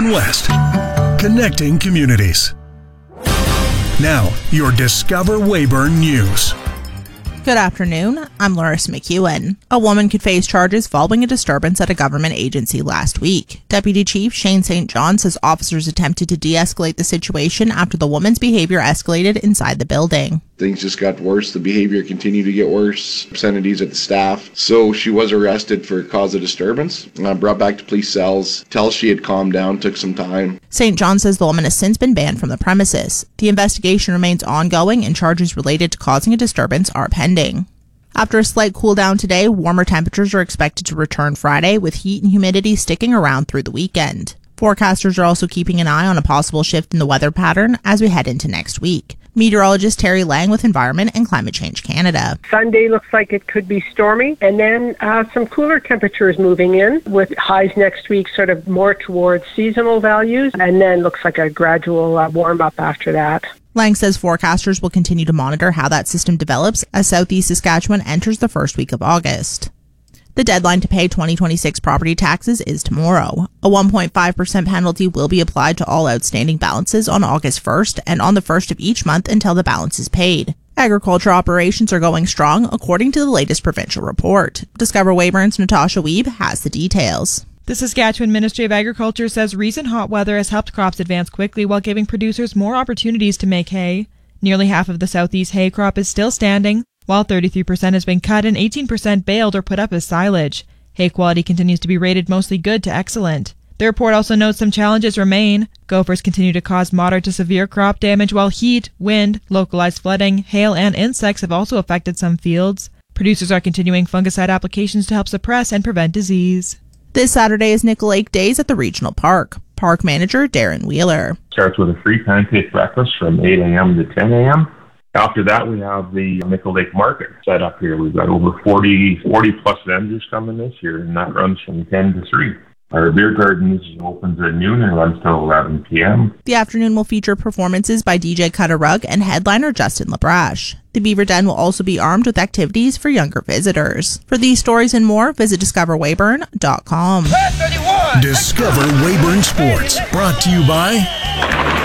and west, connecting communities. Now, your Discover Weyburn News. Good afternoon, I'm Larissa McEwen. A woman could face charges following a disturbance at a government agency last week. Deputy Chief Shane St. John says officers attempted to de-escalate the situation after the woman's behavior escalated inside the building. Things just got worse. The behavior continued to get worse. Obscenities at the staff. So she was arrested for cause of disturbance. Brought back to police cells. Till she had calmed down, took some time. St. John says the woman has since been banned from the premises. The investigation remains ongoing and charges related to causing a disturbance are pending. After a slight cool down today, warmer temperatures are expected to return Friday, with heat and humidity sticking around through the weekend. Forecasters are also keeping an eye on a possible shift in the weather pattern as we head into next week. Meteorologist Terry Lang with Environment and Climate Change Canada. Sunday looks like it could be stormy, and then some cooler temperatures moving in, with highs next week sort of more towards seasonal values, and then looks like a gradual warm-up after that. Lang says forecasters will continue to monitor how that system develops as southeast Saskatchewan enters the first week of August. The deadline to pay 2026 property taxes is tomorrow. A 1.5% penalty will be applied to all outstanding balances on August 1st and on the 1st of each month until the balance is paid. Agriculture operations are going strong, according to the latest provincial report. Discover Weyburn's Natasha Weeb has the details. The Saskatchewan Ministry of Agriculture says recent hot weather has helped crops advance quickly while giving producers more opportunities to make hay. Nearly half of the southeast hay crop is still standing, while 33% has been cut and 18% baled or put up as silage. Hay quality continues to be rated mostly good to excellent. The report also notes some challenges remain. Gophers continue to cause moderate to severe crop damage, while heat, wind, localized flooding, hail, and insects have also affected some fields. Producers are continuing fungicide applications to help suppress and prevent disease. This Saturday is Nickel Lake Days at the Regional Park. Park Manager Darren Wheeler. Starts with a free pancake breakfast from 8 a.m. to 10 a.m. After that, we have the Nickel Lake Market set up here. We've got over 40 plus vendors coming this year, and that runs from 10 to 3. Our beer gardens opens at noon and runs till 11 p.m. The afternoon will feature performances by DJ Cut a Rug and headliner Justin LaBrache. The Beaver Den will also be armed with activities for younger visitors. For these stories and more, visit discoverweyburn.com. Discover Weyburn Sports, brought to you by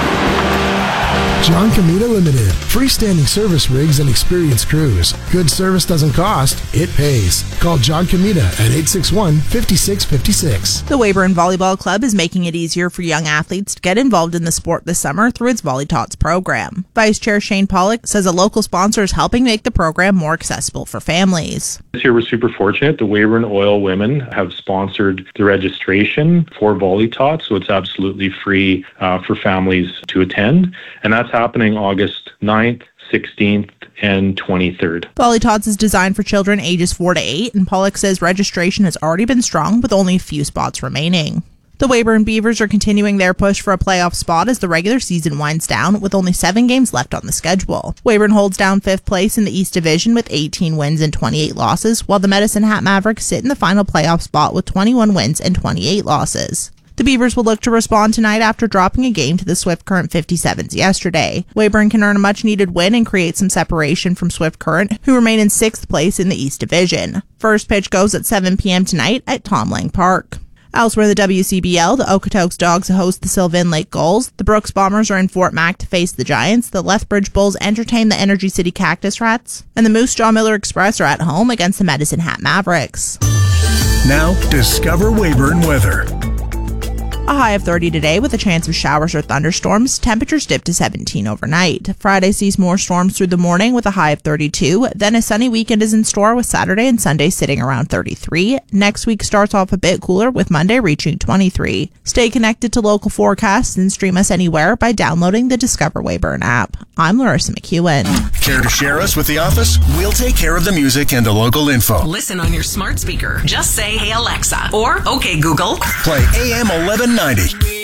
John Comita Limited. Freestanding service rigs and experienced crews. Good service doesn't cost, it pays. Call John Comita at 861-5656. The Weyburn Volleyball Club is making it easier for young athletes to get involved in the sport this summer through its Volley Tots program. Vice Chair Shane Pollock says a local sponsor is helping make the program more accessible for families. This year we're super fortunate. The Weyburn Oil Women have sponsored the registration for Volley Tots, so it's absolutely free for families to attend. And that's happening August 9th, 16th, and 23rd. Volley Tots is designed for children ages 4 to 8, and Pollock says registration has already been strong with only a few spots remaining. The Weyburn Beavers are continuing their push for a playoff spot as the regular season winds down, with only 7 games left on the schedule. Weyburn holds down 5th place in the East Division with 18 wins and 28 losses, while the Medicine Hat Mavericks sit in the final playoff spot with 21 wins and 28 losses. The Beavers will look to respond tonight after dropping a game to the Swift Current 57s yesterday. Weyburn can earn a much-needed win and create some separation from Swift Current, who remain in 6th place in the East Division. First pitch goes at 7 p.m. tonight at Tom Lang Park. Elsewhere in the WCBL, the Okotoks Dogs host the Sylvan Lake Gulls. The Brooks Bombers are in Fort Mac to face the Giants. The Lethbridge Bulls entertain the Energy City Cactus Rats. And the Moose Jaw Miller Express are at home against the Medicine Hat Mavericks. Now, Discover Weyburn weather. A high of 30 today with a chance of showers or thunderstorms. Temperatures dip to 17 overnight. Friday sees more storms through the morning with a high of 32. Then a sunny weekend is in store with Saturday and Sunday sitting around 33. Next week starts off a bit cooler with Monday reaching 23. Stay connected to local forecasts and stream us anywhere by downloading the Discover Weyburn app. I'm Larissa McEwen. Care to share us with the office? We'll take care of the music and the local info. Listen on your smart speaker. Just say, "Hey Alexa," or "Okay Google." Play AM 1190.